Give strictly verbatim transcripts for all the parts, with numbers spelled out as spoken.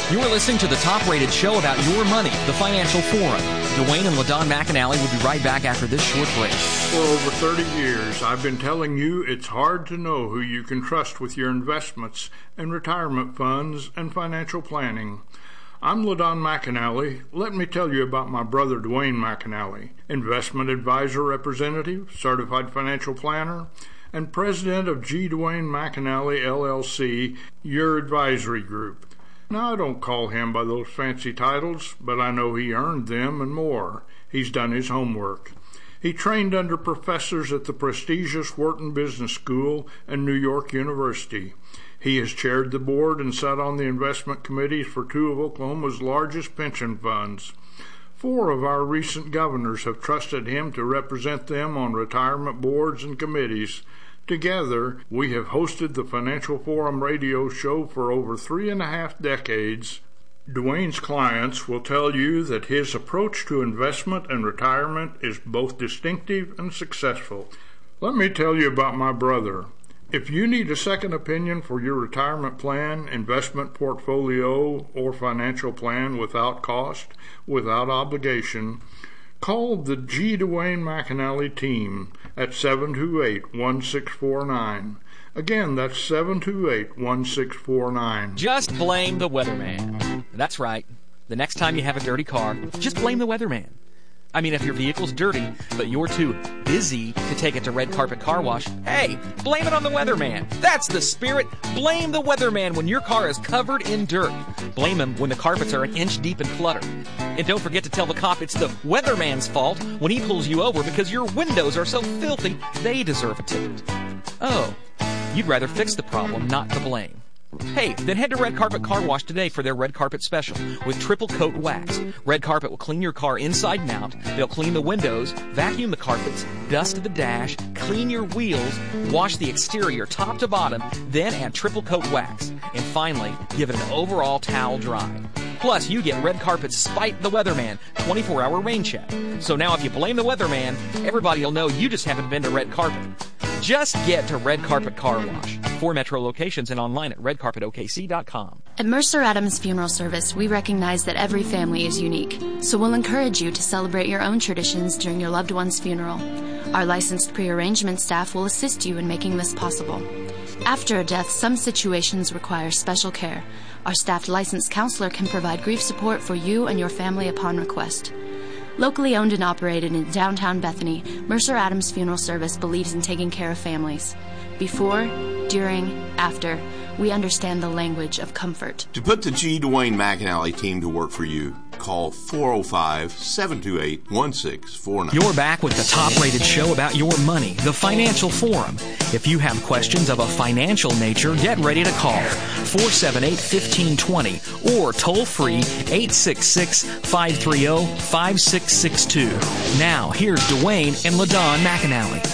You're listening to the top-rated show about your money, the Financial Forum. Dwayne and LaDon McAnally will be right back after this short break. For over thirty years, I've been telling you it's hard to know who you can trust with your investments and retirement funds and financial planning. I'm LaDon McAnally. Let me tell you about my brother Dwayne McAnally, investment advisor representative, certified financial planner, and president of G. Dwayne McAnally, L L C, your advisory group. Now, I don't call him by those fancy titles, but I know he earned them and more. He's done his homework. He trained under professors at the prestigious Wharton Business School and New York University. He has chaired the board and sat on the investment committees for two of Oklahoma's largest pension funds. Four of our recent governors have trusted him to represent them on retirement boards and committees. Together, we have hosted the Financial Forum radio show for over three and a half decades. Dwayne's clients will tell you that his approach to investment and retirement is both distinctive and successful. Let me tell you about my brother. If you need a second opinion for your retirement plan, investment portfolio, or financial plan without cost, without obligation, call the G. Dwayne McAnally team at seven two eight, one six four nine. Again, that's seven two eight, one six four nine. Just blame the weatherman. That's right. The next time you have a dirty car, just blame the weatherman. I mean, if your vehicle's dirty, but you're too busy to take it to Red Carpet Car Wash, hey, blame it on the weatherman. That's the spirit. Blame the weatherman when your car is covered in dirt. Blame him when the carpets are an inch deep in clutter. And don't forget to tell the cop it's the weatherman's fault when he pulls you over because your windows are so filthy they deserve a ticket. Oh, you'd rather fix the problem, not the blame. Hey, then head to Red Carpet Car Wash today for their Red Carpet Special with triple coat wax. Red Carpet will clean your car inside and out. They'll clean the windows, vacuum the carpets, dust the dash, clean your wheels, wash the exterior top to bottom, then add triple coat wax. And finally, give it an overall towel dry. Plus, you get Red Carpet's Spite the Weatherman twenty-four hour rain check. So now if you blame the weatherman, everybody will know you just haven't been to Red Carpet. Just get to Red Carpet Car Wash. Four metro locations and online at red carpet o k c dot com. At Mercer Adams Funeral Service, we recognize that every family is unique. So we'll encourage you to celebrate your own traditions during your loved one's funeral. Our licensed pre-arrangement staff will assist you in making this possible. After a death, some situations require special care. Our staffed licensed counselor can provide grief support for you and your family upon request. Locally owned and operated in downtown Bethany, Mercer Adams Funeral Service believes in taking care of families. Before, during, after, we understand the language of comfort. To put the G. Dwayne McAnally team to work for you, call four oh five, seven two eight, one six four nine. You're back with the top-rated show about your money, the Financial Forum. If you have questions of a financial nature, get ready to call four seven eight, one five two zero or toll-free eight six six, five three zero, five six six two. Now, here's Dwayne and LaDon McAnally.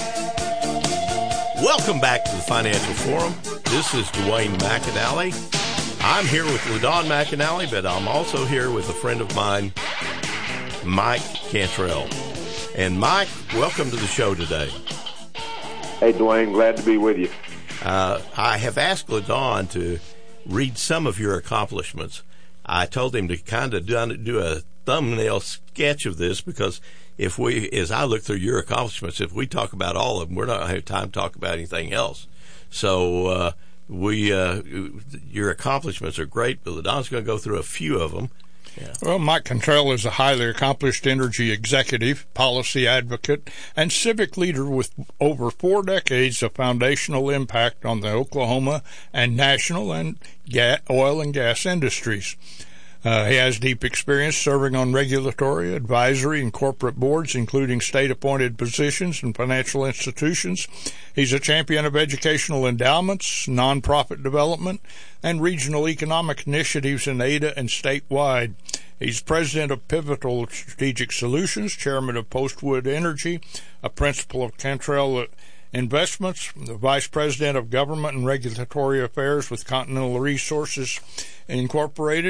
Welcome back to the Financial Forum. This is Dwayne McAnally. I'm here with LaDon McAnally, but I'm also here with a friend of mine, Mike Cantrell. And Mike, welcome to the show today. Hey, Dwayne, glad to be with you. Uh, I have asked LaDon to read some of your accomplishments. I told him to kind of do a thumbnail sketch of this because if we, as I look through your accomplishments, if we talk about all of them, we're not going to have time to talk about anything else. So uh, we, uh, your accomplishments are great, but LaDon's going to go through a few of them. Yeah. Well, Mike Cantrell is a highly accomplished energy executive, policy advocate, and civic leader with over four decades of foundational impact on the Oklahoma and national and ga- oil and gas industries. Uh, he has deep experience serving on regulatory, advisory, and corporate boards, including state-appointed positions in financial institutions. He's a champion of educational endowments, nonprofit development, and regional economic initiatives in Ada and statewide. He's president of Pivotal Strategic Solutions, chairman of Postwood Energy, a principal of Cantrell Investments, the vice president of government and regulatory affairs with Continental Resources Incorporated,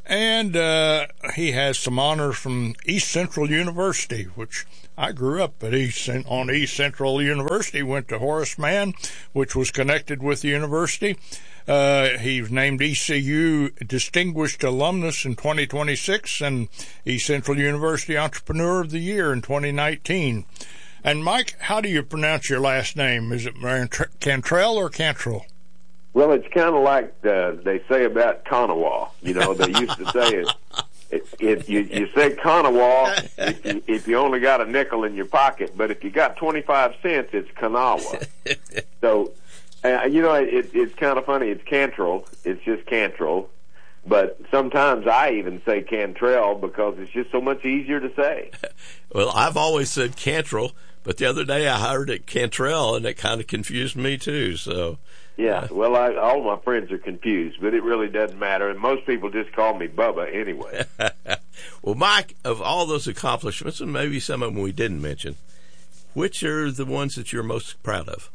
And uh, he has some honors from East Central University, which I grew up at East on East Central University, went to Horace Mann, which was connected with the university. Uh, he was named E C U Distinguished Alumnus in twenty twenty-six and East Central University Entrepreneur of the Year in twenty nineteen. And Mike, how do you pronounce your last name? Is it Cantrell or Cantrell? Well, it's kind of like uh, they say about Conawa. You know, they used to say it. If, if you, you say Conawa, if you, if you only got a nickel in your pocket, but if you got twenty-five cents, it's Kanawha. So, uh, you know, it, it's kind of funny. It's Cantrell. It's just Cantrell. But sometimes I even say Cantrell because it's just so much easier to say. Well, I've always said Cantrell, but the other day I heard it Cantrell, and it kind of confused me too. So. Yeah, well, I, all my friends are confused, but it really doesn't matter, and most people just call me Bubba anyway. Well, Mike, of all those accomplishments, and maybe some of them we didn't mention, which are the ones that you're most proud of?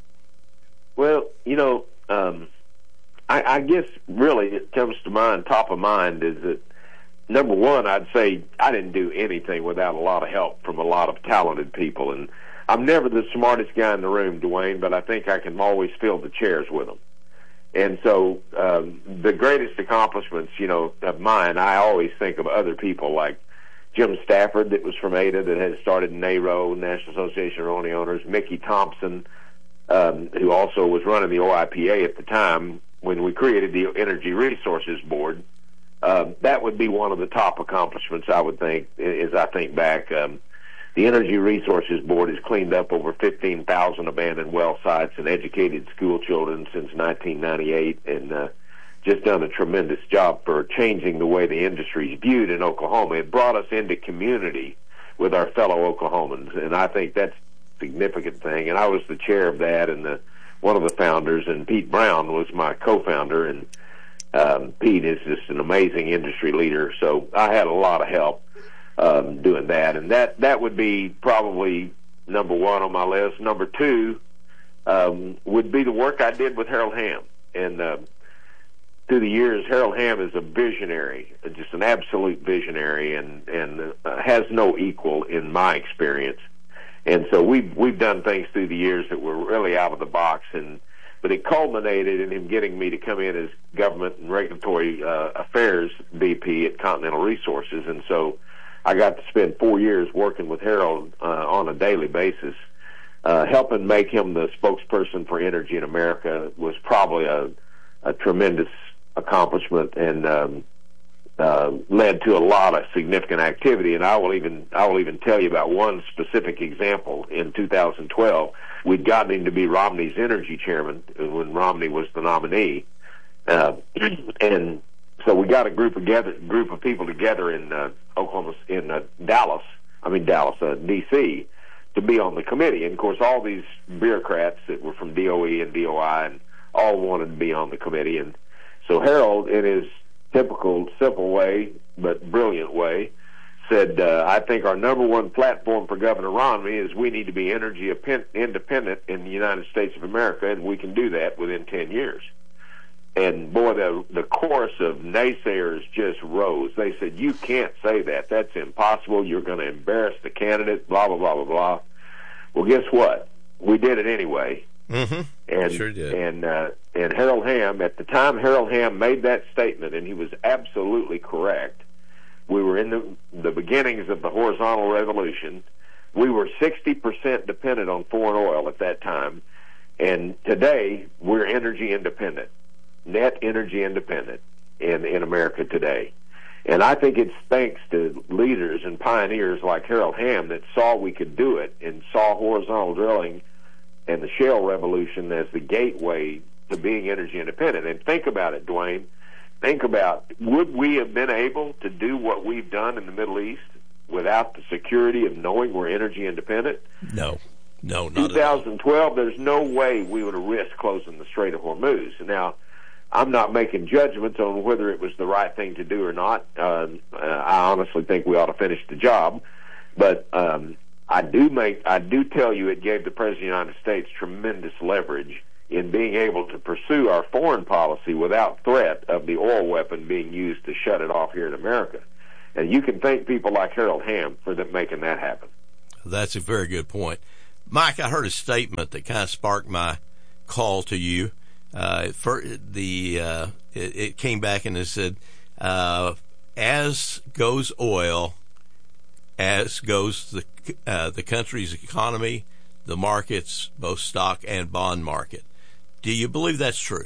Well, you know, um, I, I guess really it comes to mind, top of mind, is that, number one, I'd say I didn't do anything without a lot of help from a lot of talented people, and I'm never the smartest guy in the room, Dwayne, but I think I can always fill the chairs with them. And so um, the greatest accomplishments, you know, of mine, I always think of other people like Jim Stafford, that was from Ada, that has started NARO, National Association of Rolling Owners, Mickey Thompson, um, who also was running the O I P A at the time when we created the Energy Resources Board. Um, that would be one of the top accomplishments, I would think, as I think back. Um, The Energy Resources Board has cleaned up over fifteen thousand abandoned well sites and educated school children since nineteen ninety-eight, and uh, just done a tremendous job for changing the way the industry is viewed in Oklahoma. It brought us into community with our fellow Oklahomans, and I think that's a significant thing. And I was the chair of that and the, one of the founders, and Pete Brown was my co-founder, and um, Pete is just an amazing industry leader, so I had a lot of help Um, doing that, and that that would be probably number one on my list. Number two um, would be the work I did with Harold Hamm, and uh, through the years, Harold Hamm is a visionary, just an absolute visionary, and and uh, has no equal in my experience. And so we've we've done things through the years that were really out of the box, and but it culminated in him getting me to come in as government and regulatory uh, affairs V P at Continental Resources, and so I got to spend four years working with Harold uh, on a daily basis, uh, helping make him the spokesperson for energy in America. Was probably a, a tremendous accomplishment, and um, uh, led to a lot of significant activity. And I will even I will even tell you about one specific example. In two thousand twelve, we'd gotten him to be Romney's energy chairman when Romney was the nominee, uh, and so we got a group of gather, group of people together in uh, Oklahoma, in uh, Dallas, I mean Dallas, uh, D C, to be on the committee. And of course, all these bureaucrats that were from D O E and D O I, and all wanted to be on the committee. And so Harold, in his typical simple way but brilliant way, said, uh, "I think our number one platform for Governor Romney is we need to be energy independent in the United States of America, and we can do that within ten years." And boy, the the chorus of naysayers just rose. They said, "You can't say that. That's impossible. You're going to embarrass the candidate, blah, blah, blah, blah, blah." Well, guess what? We did it anyway. Mm-hmm. And, sure did. And, uh, and Harold Hamm, at the time Harold Hamm made that statement, and he was absolutely correct, we were in the, the beginnings of the horizontal revolution. We were sixty percent dependent on foreign oil at that time, and today we're energy independent. Net energy independent in, in America today. And I think it's thanks to leaders and pioneers like Harold Hamm that saw we could do it and saw horizontal drilling and the shale revolution as the gateway to being energy independent. And think about it, Dwayne. Think about, would we have been able to do what we've done in the Middle East without the security of knowing we're energy independent? No. No, not twenty twelve, there's no way we would have risked closing the Strait of Hormuz. Now, I'm not making judgments on whether it was the right thing to do or not. Uh, I honestly think we ought to finish the job, but um, I do make I do tell you it gave the President of the United States tremendous leverage in being able to pursue our foreign policy without threat of the oil weapon being used to shut it off here in America. And you can thank people like Harold Hamm for them making that happen. That's a very good point. Mike, I heard a statement that kind of sparked my call to you. Uh, for the uh, it, it came back and it said, uh, as goes oil, as goes the uh, the country's economy, the markets, both stock and bond market. Do you believe that's true?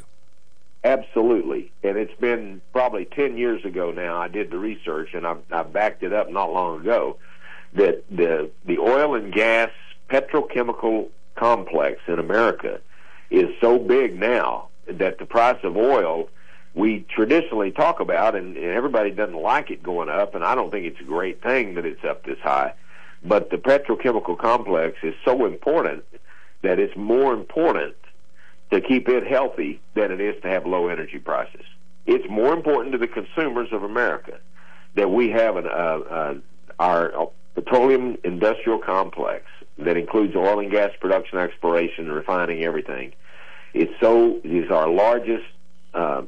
Absolutely. And it's been probably ten years ago now. I did the research, and I, I backed it up not long ago, that the the oil and gas petrochemical complex in America is so big now that the price of oil we traditionally talk about, and, and everybody doesn't like it going up, and I don't think it's a great thing that it's up this high, but the petrochemical complex is so important that it's more important to keep it healthy than it is to have low energy prices. It's more important to the consumers of America that we have an, uh, uh, our petroleum industrial complex that includes oil and gas production, exploration, refining, everything. It's so is our largest uh,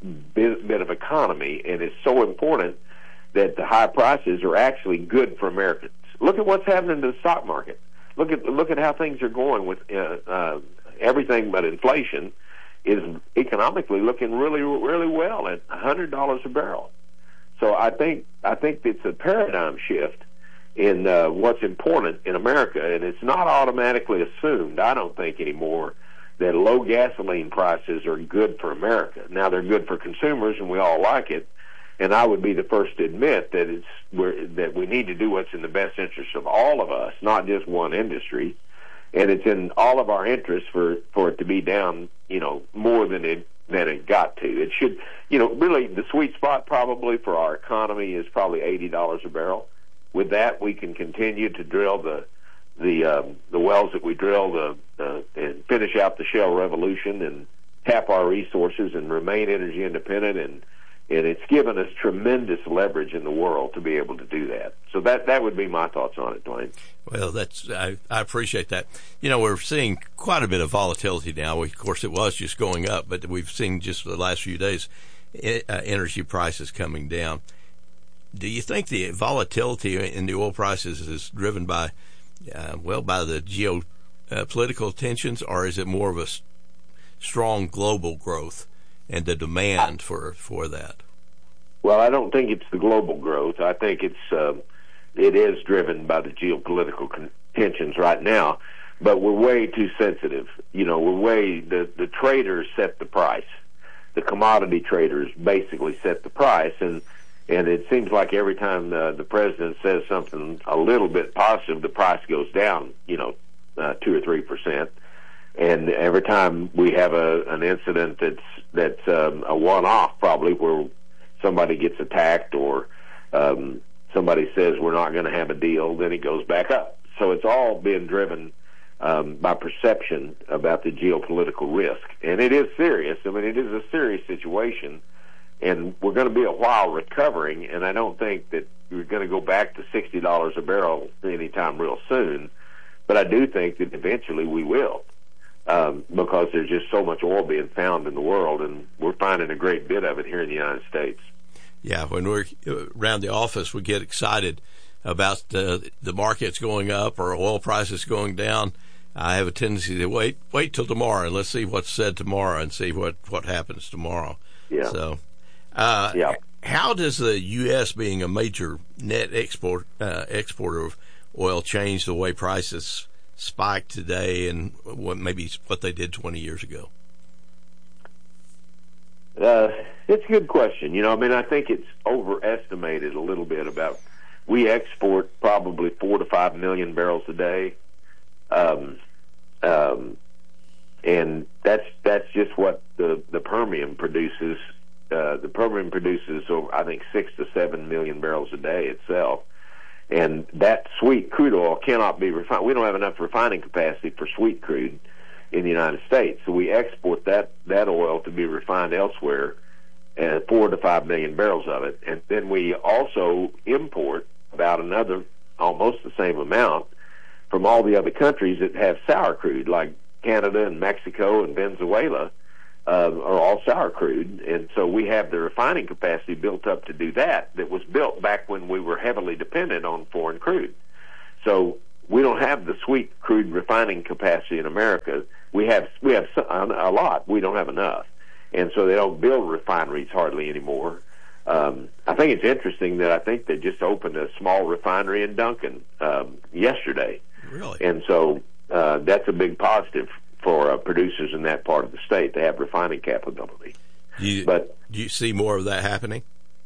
bit, bit of economy, and it's so important that the high prices are actually good for Americans. Look at what's happening to the stock market. Look at look at how things are going with uh, uh, everything but inflation is economically looking really really well at one hundred dollars a barrel. So I think I think it's a paradigm shift in uh, what's important in America, and it's not automatically assumed, I don't think anymore, that low gasoline prices are good for America. Now, they're good for consumers, and we all like it, and I would be the first to admit that it's we're, that we need to do what's in the best interest of all of us, not just one industry, and it's in all of our interests for, for it to be down, you know, more than it than it got to. It should, you know, really the sweet spot probably for our economy is probably eighty dollars a barrel. With that, we can continue to drill the the um, the wells that we drill the, uh, and finish out the shale revolution and tap our resources and remain energy independent, and and it's given us tremendous leverage in the world to be able to do that. So that that would be my thoughts on it, Dwayne. Well, that's I, I appreciate that. You know, we're seeing quite a bit of volatility now. Of course, it was just going up, but we've seen just the last few days uh, energy prices coming down. Do you think the volatility in the oil prices is driven by, uh, well, by the geopolitical tensions, or is it more of a s- strong global growth and the demand for for that? Well, I don't think it's the global growth. I think it's uh, it is driven by the geopolitical con- tensions right now, but we're way too sensitive. You know, we're way the the traders set the price. The commodity traders basically set the price, and. And it seems like every time uh, the president says something a little bit positive, the price goes down, you know, uh, two or three percent. And every time we have a an incident that's that's um, a one-off, probably where somebody gets attacked or um, somebody says we're not going to have a deal, then it goes back up. So it's all being driven um, by perception about the geopolitical risk, and it is serious. I mean, it is a serious situation. And we're going to be a while recovering, and I don't think that we're going to go back to sixty dollars a barrel anytime real soon. But I do think that eventually we will, um, because there's just so much oil being found in the world, and we're finding a great bit of it here in the United States. Yeah, when we're around the office, we get excited about uh, the markets going up or oil prices going down. I have a tendency to wait wait till tomorrow, and let's see what's said tomorrow and see what, what happens tomorrow. Yeah. So. Uh, yeah. How does the U S being a major net export uh, exporter of oil change the way prices spike today and what maybe what they did twenty years ago? Uh, it's a good question. You know, I mean, I think it's overestimated a little bit. About we export probably four to five million barrels a day, um, um, and that's that's just what the the Permian produces. Uh, the Permian produces over, I think, six to seven million barrels a day itself, and that sweet crude oil cannot be refined. We don't have enough refining capacity for sweet crude in the United States, so we export that that oil to be refined elsewhere, and four to five million barrels of it, and then we also import about another almost the same amount from all the other countries that have sour crude, like Canada and Mexico and Venezuela uh, are all sour crude, and so we have the refining capacity built up to do that. That was built back when we were heavily dependent on foreign crude. So we don't have the sweet crude refining capacity in America. We have we have a lot. We don't have enough, and so they don't build refineries hardly anymore. Um, I think it's interesting that I think they just opened a small refinery in Duncan um, yesterday. Really? And so uh, that's a big positive for uh, producers in that part of the state to have refining capability. Do you, but do you see more of that happening?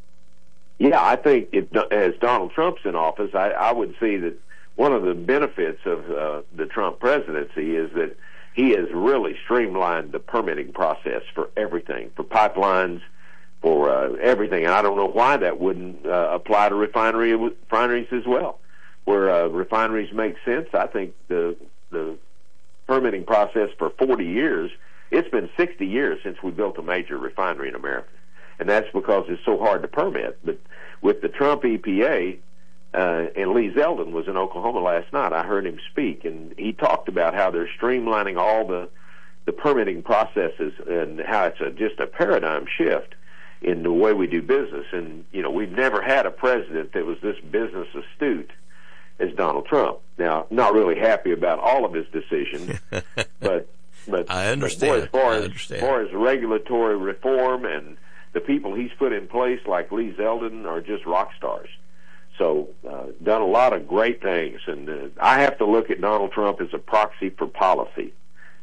Yeah, I think it, as Donald Trump's in office, I, I would see that one of the benefits of uh, the Trump presidency is that he has really streamlined the permitting process for everything, for pipelines, for uh, everything. And I don't know why that wouldn't uh, apply to refinery, refineries as well. Where uh, refineries make sense, I think the the permitting process for forty years, it's been sixty years since we built a major refinery in America. And that's because it's so hard to permit. But with the Trump E P A, uh, and Lee Zeldin was in Oklahoma last night, I heard him speak, and he talked about how they're streamlining all the, the permitting processes and how it's a, just a paradigm shift in the way we do business. And, you know, we've never had a president that was this business astute as Donald Trump. Now, not really happy about all of his decisions, but but I understand. But boy, as far I as, understand. as far as regulatory reform and the people he's put in place, like Lee Zeldin, are just rock stars. So, uh, done a lot of great things, and uh, I have to look at Donald Trump as a proxy for policy.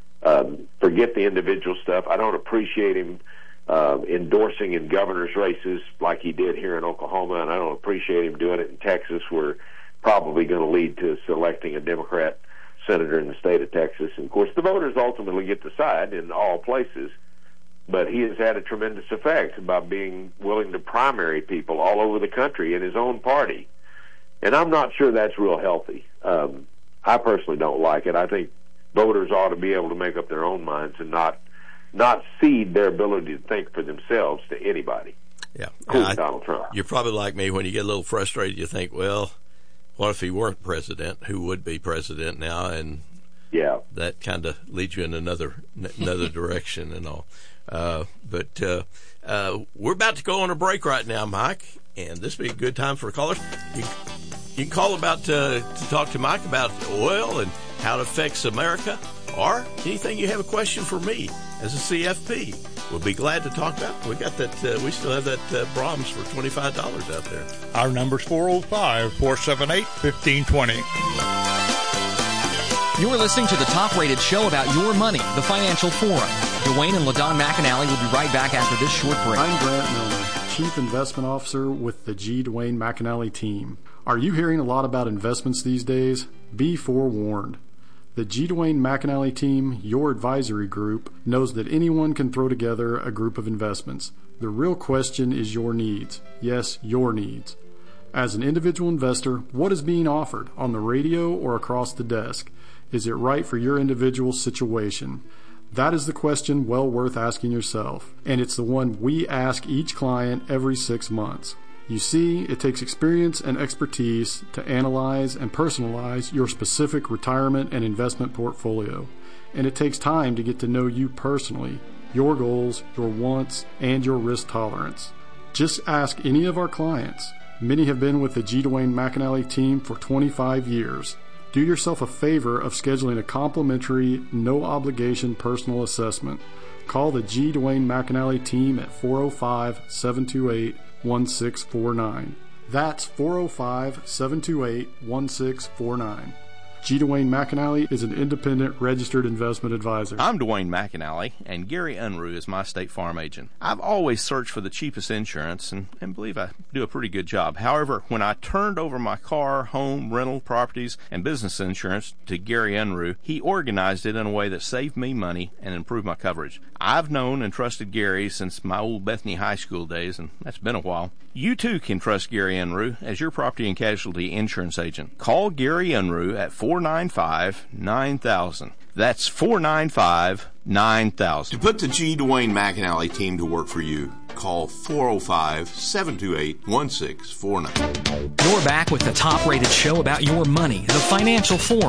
Um, forget the individual stuff. I don't appreciate him Uh, endorsing in governor's races like he did here in Oklahoma, and I don't appreciate him doing it in Texas, where probably going to lead to selecting a Democrat senator in the state of Texas. And, of course, the voters ultimately get to decide in all places, but he has had a tremendous effect by being willing to primary people all over the country in his own party. And I'm not sure that's real healthy. Um, I personally don't like it. I think voters ought to be able to make up their own minds and not not cede their ability to think for themselves to anybody. Yeah, including Donald Trump. You're probably like me. When you get a little frustrated, you think, well, what if he weren't president? Who would be president now? And yeah, that kind of leads you in another another direction and all. Uh, but uh, uh, we're about to go on a break right now, Mike, and this would be a good time for callers. You, you can call about uh, to talk to Mike about oil and how it affects America, or anything you have a question for me as a C F P. We'll be glad to talk about it. We got that. Uh, we still have that uh, Brahms for twenty-five dollars out there. Our number's four oh five, four seven eight, one five two zero. You're listening to the top-rated show about your money, the Financial Forum. Dwayne and LaDon McAnally will be right back after this short break. I'm Grant Miller, Chief Investment Officer with the G. Dwayne McAnally team. Are you hearing a lot about investments these days? Be forewarned. The G. Dwayne McAnally team, your advisory group, knows that anyone can throw together a group of investments. The real question is your needs. Yes, your needs. As an individual investor, what is being offered on the radio or across the desk? Is it right for your individual situation? That is the question well worth asking yourself, and it's the one we ask each client every six months. You see, it takes experience and expertise to analyze and personalize your specific retirement and investment portfolio, and it takes time to get to know you personally, your goals, your wants, and your risk tolerance. Just ask any of our clients. Many have been with the G. Dwayne McAnally team for twenty-five years. Do yourself a favor of scheduling a complimentary, no-obligation personal assessment. Call the G. Dwayne McAnally team at four oh five, seven two eight, one six four nine. That's four oh five, seven two eight, one six four nine. G. Dwayne McAnally is an independent registered investment advisor. I'm Dwayne McAnally, and Gary Unruh is my State Farm agent. I've always searched for the cheapest insurance and, and believe I do a pretty good job. However, when I turned over my car, home, rental, properties, and business insurance to Gary Unruh, he organized it in a way that saved me money and improved my coverage. I've known and trusted Gary since my old Bethany High School days, and that's been a while. You too can trust Gary Unruh as your property and casualty insurance agent. Call Gary Unruh at four nine five, nine thousand. That's four nine five, nine thousand. To put the G. Dwayne McAnally team to work for you, call four oh five, seven two eight, one six four nine. You're back with the top-rated show about your money, the Financial Forum.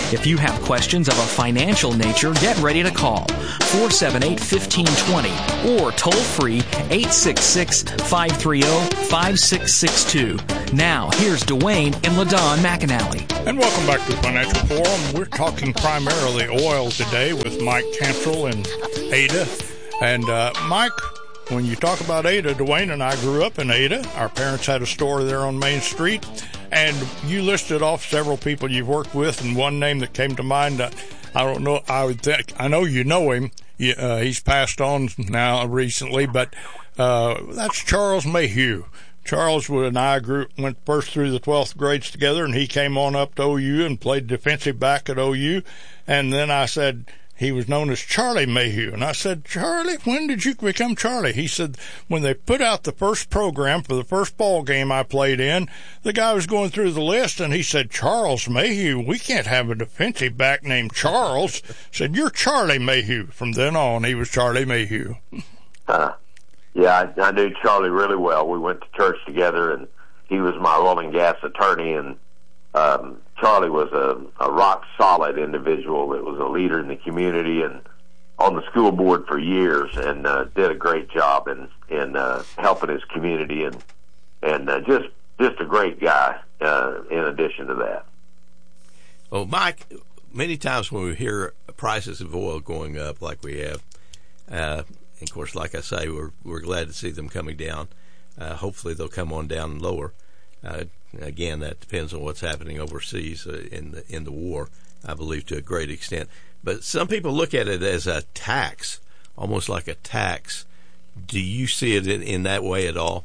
If you have questions of a financial nature, get ready to call four seven eight, one five two zero or toll free eight six six, five three zero, five six six two. Now, here's Dwayne and LaDon McAnally. And welcome back to the Financial Forum. We're talking primarily oil today with Mike Cantrell and Ada. And uh, Mike, when you talk about Ada, Dwayne and I grew up in Ada. Our parents had a store there on Main Street. And you listed off several people you've worked with, and one name that came to mind, uh, I don't know, I would think, I know you know him. You, uh, he's passed on now recently, but uh, that's Charles Mayhew. Charles and I grew, went first through the twelfth grades together, and he came on up to O U and played defensive back at O U. And then I said, he was known as Charlie Mayhew. And I said, Charlie, when did you become Charlie? He said, when they put out the first program for the first ball game I played in, the guy was going through the list, and he said, Charles Mayhew, we can't have a defensive back named Charles. Said, you're Charlie Mayhew. From then on, he was Charlie Mayhew. Uh, yeah, I, I knew Charlie really well. We went to church together, and he was my oil and gas attorney, and um, Charlie was a, a rock-solid individual that was a leader in the community and on the school board for years, and uh, did a great job in, in uh, helping his community, and and uh, just just a great guy uh, in addition to that. Well, Mike, many times when we hear prices of oil going up like we have, uh, and of course, like I say, we're we're glad to see them coming down. Uh, hopefully they'll come on down lower. Uh, again, that depends on what's happening overseas uh, in the in the war, I believe, to a great extent. But some people look at it as a tax, almost like a tax. Do you see it in, in that way at all?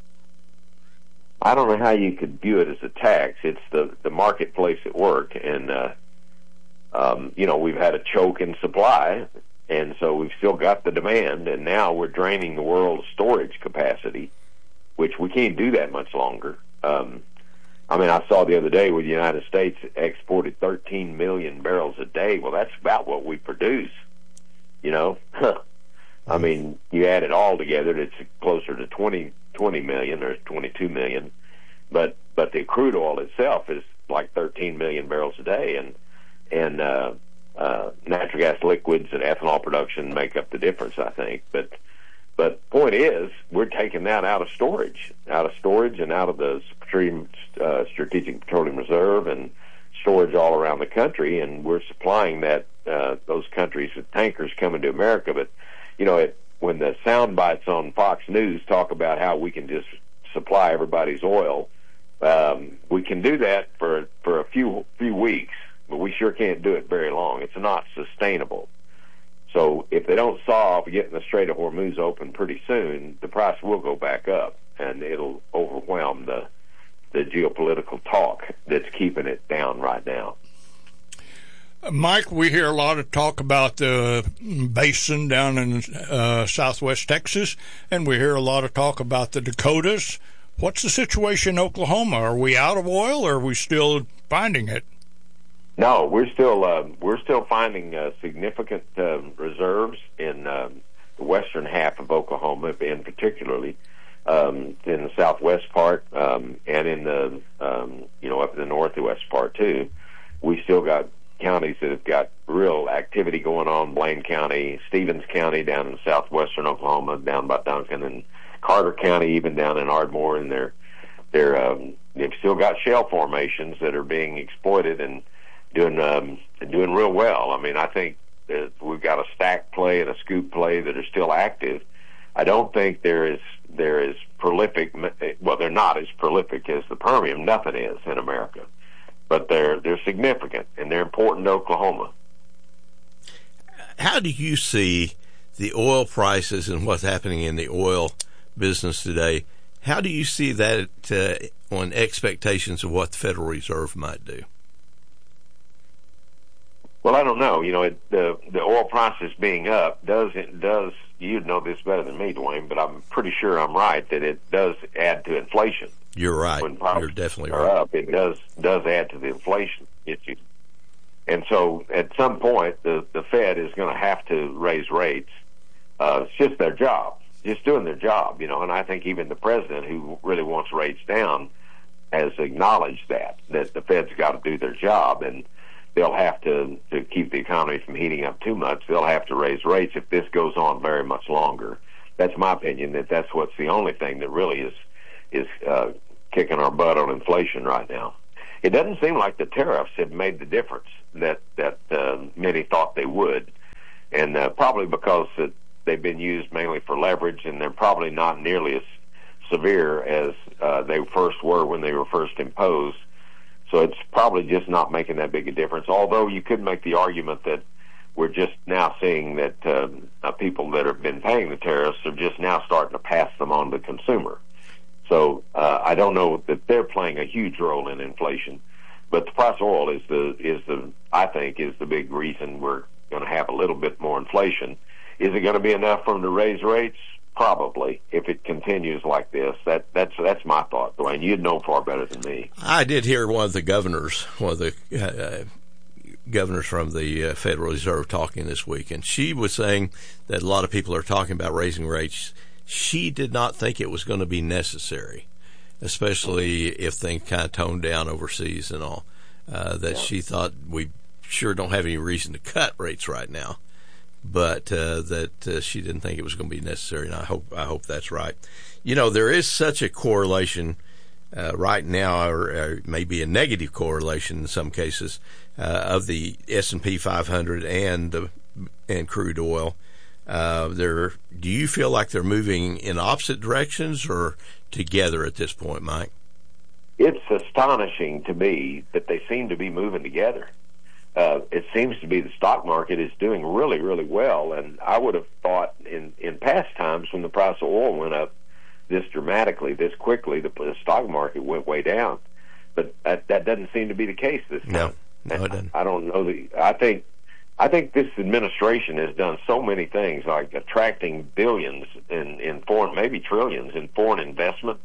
I don't know how you could view it as a tax. It's the, the marketplace at work, and uh, um, you know, we've had a choke in supply, and so we've still got the demand, and now we're draining the world's storage capacity, which we can't do that much longer. Um, I mean, I saw the other day where the United States exported thirteen million barrels a day. Well, that's about what we produce, you know. I mean, you add it all together, it's closer to twenty, twenty million or twenty-two million. But but the crude oil itself is like thirteen million barrels a day, and and uh, uh, natural gas liquids and ethanol production make up the difference, I think. But But point is, we're taking that out of storage, out of storage and out of the uh, Strategic Petroleum Reserve and storage all around the country, and we're supplying that uh, those countries with tankers coming to America. But, you know, it, when the sound bites on Fox News talk about how we can just supply everybody's oil, um, we can do that for for a few few weeks, but we sure can't do it very long. It's not sustainable. So if they don't solve getting the Strait of Hormuz open pretty soon, the price will go back up, and it'll overwhelm the the geopolitical talk that's keeping it down right now. Mike, we hear a lot of talk about the basin down in uh, southwest Texas, and we hear a lot of talk about the Dakotas. What's the situation in Oklahoma? Are we out of oil, or are we still finding it? No, we're still uh, we're still finding uh, significant uh, reserves in um, the western half of Oklahoma, and particularly um, in the southwest part, um, and in the um, you know up in the northwest part too. We still got counties that have got real activity going on: Blaine County, Stevens County down in southwestern Oklahoma, down by Duncan, and Carter County, even down in Ardmore, and they're they're um, they've still got shale formations that are being exploited and doing um, doing real well. I mean, I think that we've got a stack play and a scoop play that are still active. I don't think there is there is prolific. Well, they're not as prolific as the Permian. Nothing is in America, but they're they're significant and they're important to Oklahoma. How do you see the oil prices and what's happening in the oil business today? How do you see that uh, on expectations of what the Federal Reserve might do? Well, I don't know. You know, it, the the oil prices being up does it does you'd know this better than me, Dwayne, but I'm pretty sure I'm right that it does add to inflation. You're right. When prices You're definitely are right. up, it does does add to the inflation issue. And so, at some point, the the Fed is going to have to raise rates. Uh, it's just their job, just doing their job, you know. And I think even the president, who really wants rates down, has acknowledged that that the Fed's got to do their job and they'll have to, to keep the economy from heating up too much, they'll have to raise rates if this goes on very much longer. That's my opinion, that that's what's the only thing that really is is uh, kicking our butt on inflation right now. It doesn't seem like the tariffs have made the difference that, that uh, many thought they would, and uh, probably because it, they've been used mainly for leverage, and they're probably not nearly as severe as uh, they first were when they were first imposed. So it's probably just not making that big a difference, although you could make the argument that we're just now seeing that uh, uh, people that have been paying the tariffs are just now starting to pass them on to the consumer. So uh, I don't know that they're playing a huge role in inflation, but the price of oil is the is the I think is the big reason we're going to have a little bit more inflation. Is it going to be enough for them to raise rates? Probably, if it continues like this. That that's that's my thought, Dwayne. You'd know far better than me. I did hear one of the governors, one of the uh, governors from the uh, Federal Reserve talking this week, and she was saying that a lot of people are talking about raising rates. She did not think it was going to be necessary, especially if things kind of toned down overseas and all. Uh, that yeah. She thought we sure don't have any reason to cut rates right now, but uh, that uh, she didn't think it was going to be necessary, and I hope I hope that's right. You know, there is such a correlation uh, right now, or, or maybe a negative correlation in some cases, uh, of the S and P five hundred and uh, and crude oil. Uh, they're, do you feel like they're moving in opposite directions or together at this point, Mike? It's astonishing to me that they seem to be moving together. Uh, it seems to be the stock market is doing really, really well, and I would have thought in, in past times when the price of oil went up this dramatically, this quickly, the, the stock market went way down. But that, that doesn't seem to be the case this time. No, no, it doesn't. I, I don't know. The, I think I think this administration has done so many things, like attracting billions in, in foreign, maybe trillions in foreign investment.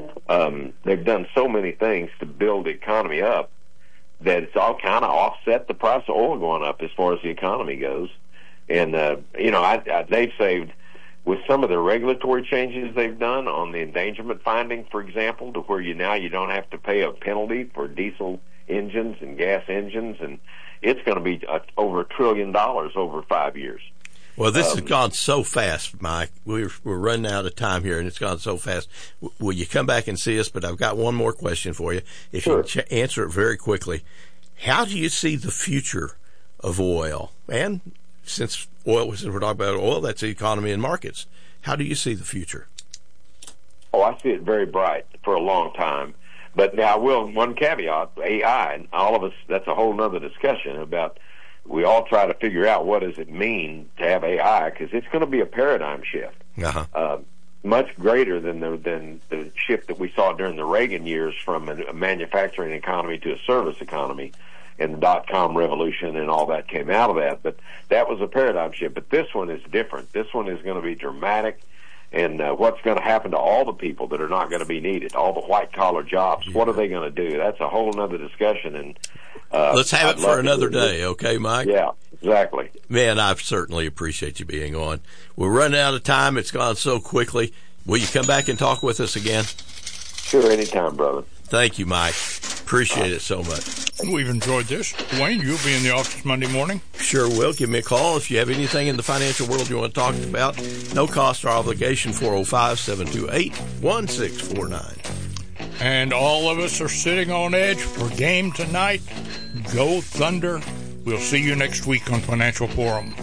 Um, they've done so many things to build the economy up that it's all kind of offset the price of oil going up as far as the economy goes. And, uh, you know, I, I, they've saved, with some of the regulatory changes they've done on the endangerment finding, for example, to where you now you don't have to pay a penalty for diesel engines and gas engines, and it's going to be uh, over a trillion dollars over five years. Well, this um, has gone so fast, Mike. We're, we're running out of time here, and it's gone so fast. W- will you come back and see us? But I've got one more question for you. If sure. you ch- answer it very quickly, how do you see the future of oil? And since oil, since we're talking about oil, that's the economy and markets. How do you see the future? Oh, I see it very bright for a long time. But now I will, one caveat, A I, and all of us, that's a whole other discussion about, we all try to figure out what does it mean to have A I, because it's going to be a paradigm shift, uh-huh. uh, much greater than the, than the shift that we saw during the Reagan years from a manufacturing economy to a service economy, and the dot-com revolution and all that came out of that. But that was a paradigm shift. But this one is different. This one is going to be dramatic. And uh, what's going to happen to all the people that are not going to be needed, all the white-collar jobs, yeah. What are they going to do? That's a whole other discussion. And uh, let's have I'd it for another day, okay, Mike? Yeah, exactly. Man, I certainly appreciate you being on. We're running out of time. It's gone so quickly. Will you come back and talk with us again? Sure, anytime, brother. Thank you, Mike. Appreciate it so much. We've enjoyed this. Dwayne, you'll be in the office Monday morning? Sure will. Give me a call if you have anything in the financial world you want to talk about. No cost or obligation, four oh five, seven two eight, one six four nine. And all of us are sitting on edge for game tonight. Go Thunder. We'll see you next week on Financial Forum.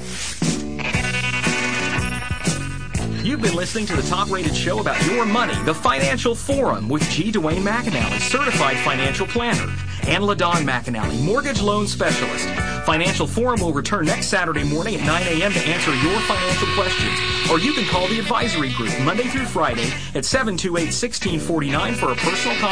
You've been listening to the top-rated show about your money, The Financial Forum, with G. Dwayne McAnally, certified financial planner, and LaDon McAnally, mortgage loan specialist. Financial Forum will return next Saturday morning at nine a.m. to answer your financial questions. Or you can call the advisory group Monday through Friday at seven two eight, one six four nine for a personal consultation.